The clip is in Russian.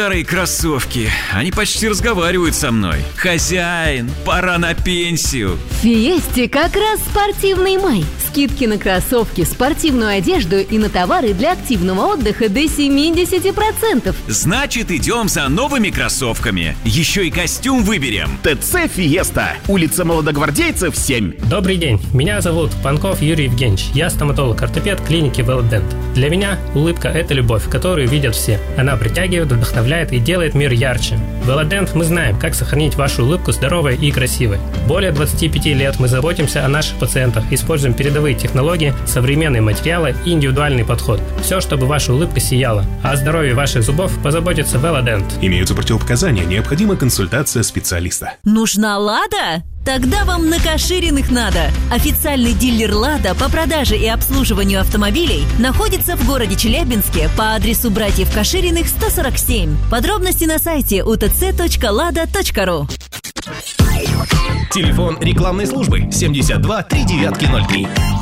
Старые кроссовки. Они почти разговаривают со мной. Хозяин, пора на пенсию. В Фиесте как раз спортивный май. Скидки на кроссовки, спортивную одежду и на товары для активного отдыха до 70%. Значит, идем за новыми кроссовками. Еще и костюм выберем. ТЦ Фиеста. Улица Молодогвардейцев, 7. Добрый день, меня зовут Панков Юрий Евгеньевич. Я стоматолог-ортопед клиники Велодент. Для меня улыбка – это любовь, которую видят все. Она притягивает, вдохновляет и делает мир ярче. В Велодент мы знаем, как сохранить вашу улыбку здоровой и красивой. Более 25 лет мы заботимся о наших пациентах, используем передовые технологии, современные материалы и индивидуальный подход. Все, чтобы ваша улыбка сияла. А о здоровье ваших зубов позаботится Велодент. Имеются противопоказания, необходима консультация специалиста. Нужна «Лада»? Тогда вам на Кашириных надо. Официальный дилер «Лада» по продаже и обслуживанию автомобилей находится в городе Челябинске по адресу братьев Кашириных, 147. Подробности на сайте utc.lada.ru. Телефон рекламной службы 72 3903.